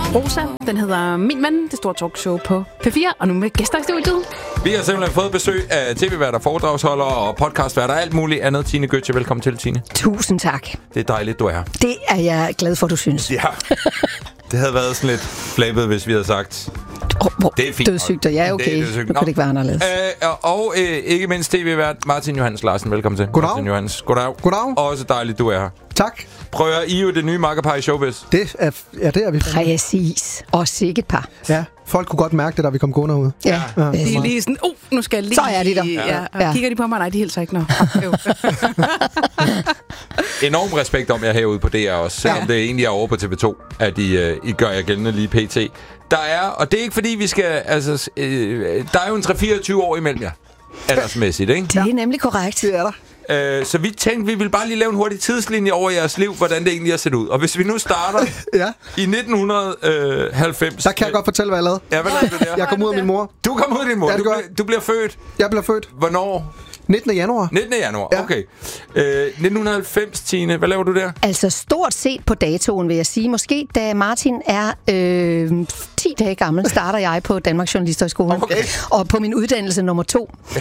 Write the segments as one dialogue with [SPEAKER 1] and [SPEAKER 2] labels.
[SPEAKER 1] Rosa. Den hedder Min Ven, det store talkshow på P4, og nu med gæster i studiet.
[SPEAKER 2] Vi har simpelthen fået besøg af tv-værter, foredragsholdere og podcastværter og alt muligt andet. Tine Gøtje, velkommen til, Tine.
[SPEAKER 3] Tusind tak.
[SPEAKER 2] Det er dejligt, du er her.
[SPEAKER 3] Det er jeg glad for, du synes.
[SPEAKER 2] Ja, det havde været sådan lidt flabet, hvis vi havde sagt... Det er fint.
[SPEAKER 3] Dødssygt, ja, okay. Nu kan det ikke være anderledes.
[SPEAKER 2] Og ikke mindst tv-vært Martin Johans Larsen. Velkommen til.
[SPEAKER 4] Goddag.
[SPEAKER 2] Martin Johans. Goddag. Også dejligt, du er her.
[SPEAKER 4] Tak.
[SPEAKER 2] Prøv at I jo det nye makkerpar i Showbiz.
[SPEAKER 4] Det er vi.
[SPEAKER 3] Præcis. Og sikkert par.
[SPEAKER 4] Ja, folk kunne godt mærke det, da vi kom gående ud.
[SPEAKER 3] Ja.
[SPEAKER 1] De er lige sådan, nu skal jeg lige...
[SPEAKER 3] Så er de der.
[SPEAKER 1] Ja. Kigger de på mig? Nej, de hilser ikke noget.
[SPEAKER 2] Enorm respekt om jer herude på DR også, selvom det egentlig er over på TV2, at I gør jer gældende lige pt. Der er, og det er ikke fordi vi skal, altså, der er jo en 3-24 år imellem jer, aldersmæssigt, ikke?
[SPEAKER 3] Det er nemlig korrekt.
[SPEAKER 4] Det er der.
[SPEAKER 2] Så vi tænkte, vi ville bare lige lave en hurtig tidslinje over jeres liv, hvordan det egentlig har set ud. Og hvis vi nu starter i 1990...
[SPEAKER 4] Der kan jeg godt fortælle, hvad jeg lavede.
[SPEAKER 2] Ja, hvad lavede du der?
[SPEAKER 4] Jeg kom ud af min mor.
[SPEAKER 2] Du kom ud af din mor?
[SPEAKER 4] Ja,
[SPEAKER 2] du bliver født?
[SPEAKER 4] Jeg blev født.
[SPEAKER 2] Hvornår?
[SPEAKER 4] 19. januar.
[SPEAKER 2] 19. januar,
[SPEAKER 4] ja.
[SPEAKER 2] Okay. 1990, Tine, hvad laver du der?
[SPEAKER 3] Altså stort set på datoen, vil jeg sige. Måske da Martin er 10 dage gammel, starter jeg på Danmarks Journalisthøjskole.
[SPEAKER 2] Okay.
[SPEAKER 3] Og på min uddannelse nummer 2.
[SPEAKER 2] Ja.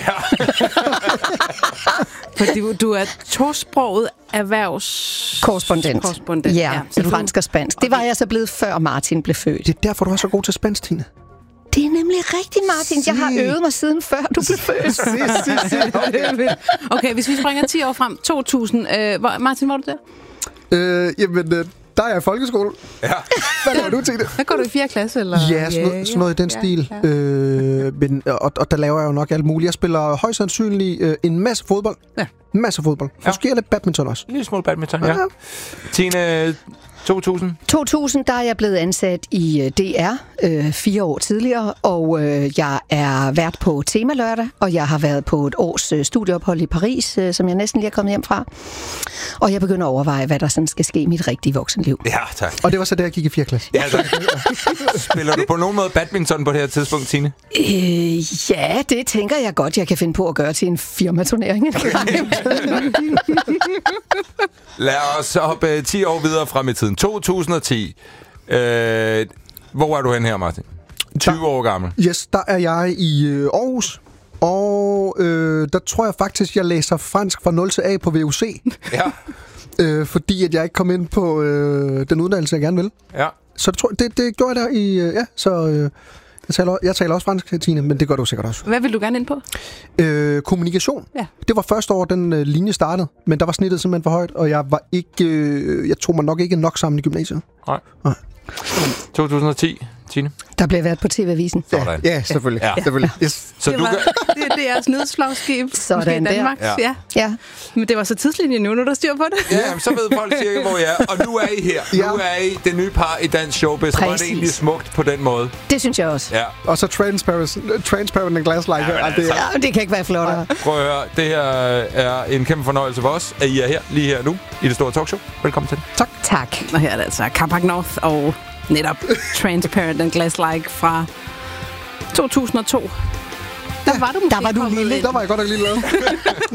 [SPEAKER 1] Fordi du er tosproget erhvervskorrespondent.
[SPEAKER 3] Ja, i fransk og spansk. Det var jeg så blevet, før Martin blev født.
[SPEAKER 4] Det er derfor, du er så god til spansk, Tine.
[SPEAKER 3] Det er nemlig rigtigt, Martin. Jeg har øvet mig siden før du blev født.
[SPEAKER 1] Okay, hvis vi springer 10 år frem, 2000. Martin, hvor er du der?
[SPEAKER 4] Der er jeg i folkeskole.
[SPEAKER 2] Ja.
[SPEAKER 4] Hvad laver du, Tine?
[SPEAKER 1] Hvad går du i 4. klasse? Eller?
[SPEAKER 4] Ja, sådan noget i den stil. Og der laver jeg jo nok alt muligt. Jeg spiller højst sandsynligt en masse fodbold.
[SPEAKER 1] Ja.
[SPEAKER 4] En masse fodbold. Måske lidt badminton også.
[SPEAKER 2] En lille smule badminton, ja. Tine,
[SPEAKER 3] 2000, der er jeg blevet ansat i DR 4 år tidligere, og jeg er vært på Tema Lørdag, og jeg har været på et års studieophold i Paris, som jeg næsten lige er kommet hjem fra. Og jeg begynder at overveje, hvad der sådan skal ske i mit rigtige voksenliv.
[SPEAKER 2] Ja, tak.
[SPEAKER 4] Og det var så der, jeg gik i 4. klasse.
[SPEAKER 2] Ja, tak. Spiller du på nogen måde badminton på det her tidspunkt, Tine?
[SPEAKER 3] Ja, det tænker jeg godt, jeg kan finde på at gøre til en firmaturnering.
[SPEAKER 2] Lad os hoppe 10 år videre frem i tiden. 2010. Hvor er du hen her, Martin? 20 år gammel.
[SPEAKER 4] Yes, der er jeg i Aarhus. Og der tror jeg faktisk, jeg læser fransk fra 0 til A på VUC.
[SPEAKER 2] Ja.
[SPEAKER 4] Fordi at jeg ikke kom ind på den uddannelse, jeg gerne vil.
[SPEAKER 2] Ja.
[SPEAKER 4] Så det gjorde jeg der i... Jeg taler også fransk, Tine, men det gør du sikkert også.
[SPEAKER 1] Hvad vil du gerne ind på?
[SPEAKER 4] Kommunikation.
[SPEAKER 1] Ja.
[SPEAKER 4] Det var første år, den linje startede, men der var snittet simpelthen for højt, og jeg tog mig nok ikke nok sammen i gymnasiet.
[SPEAKER 2] Nej. 2010, Tine?
[SPEAKER 3] Der blev været på TV-avisen.
[SPEAKER 4] Ja, selvfølgelig.
[SPEAKER 2] Ja.
[SPEAKER 4] Selvfølgelig. Yes.
[SPEAKER 2] Så
[SPEAKER 1] det er jeres nedslagsskib.
[SPEAKER 3] Sådan
[SPEAKER 1] måske Danmark.
[SPEAKER 3] Ja.
[SPEAKER 1] Men det var så tidslinjen nu, når der styr på det.
[SPEAKER 2] Ja, så ved folk cirka, hvor jeg er. Og nu er I her.
[SPEAKER 4] Ja.
[SPEAKER 2] Nu er I det nye par i dansk showbiz. Så var det egentlig smukt på den måde.
[SPEAKER 3] Det synes jeg også.
[SPEAKER 2] Ja.
[SPEAKER 4] Og så transparent and glass-like.
[SPEAKER 3] Det kan ikke være flottere.
[SPEAKER 2] Prøv at høre. Det her er en kæmpe fornøjelse for os, at I er her, lige her nu, i det store talkshow. Velkommen til.
[SPEAKER 3] Tak.
[SPEAKER 1] Og her er det altså Carpac North og netop Transparent and Glass-like fra 2002. Der var du måske
[SPEAKER 4] lille. Der var jeg godt nok lille.